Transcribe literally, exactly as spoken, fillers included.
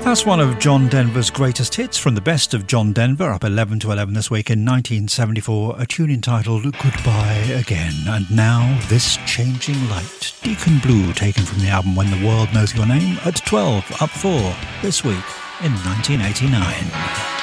That's one of John Denver's greatest hits from the best of John Denver, up eleven to eleven this week in nineteen seventy-four, a tune entitled Goodbye Again. And now, This Changing Light, Deacon Blue, taken from the album When the World Knows Your Name, at twelve, up four, this week in nineteen eighty-nine.